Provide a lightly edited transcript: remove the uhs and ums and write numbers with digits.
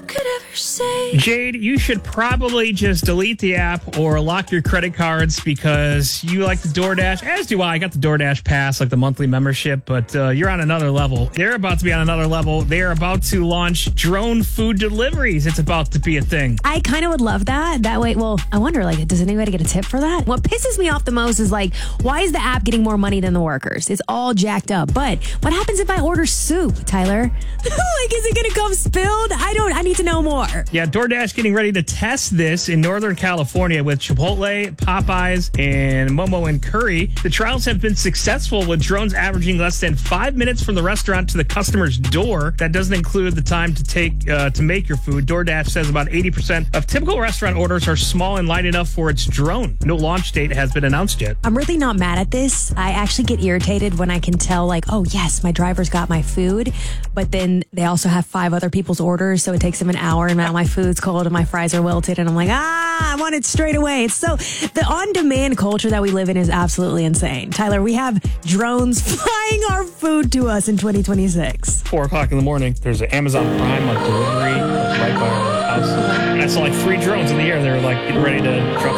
could ever say. Jade, you should probably just delete the app or lock your credit cards because you like the DoorDash, as do I. I got the DoorDash Pass, like the monthly membership, but you're on another level. They're about to be on another level. They're about to launch drone food deliveries. It's about to be a thing. I kind of would love that. That way, well, I wonder, like, does anybody get a tip for that? What pisses me off the most is, like, why is the app getting more money than the workers? It's all jacked up. But what happens if I order soup, Tyler? Like, is it going to come spilled? I need to know more. Yeah, DoorDash getting ready to test this in Northern California with Chipotle, Popeyes, and Momo and Curry. The trials have been successful with drones averaging less than 5 minutes from the restaurant to the customer's door. That doesn't include the time to make your food. DoorDash says about 80% of typical restaurant orders are small and light enough for its drone. No launch date has been announced yet. I'm really not mad at this. I actually get irritated when I can tell, like, oh, yes, my driver's got my food, but then they also have 5 other people's orders, so it takes them an hour, and now my food's cold and my fries are wilted, and I'm like, I want it straight away. It's so, the on-demand culture that we live in is absolutely insane. Tyler, we have drones flying our food to us in 2026. 4 o'clock in the morning, there's an Amazon Prime delivery right by our house. And I saw like 3 drones in the air. They were like getting ready to drop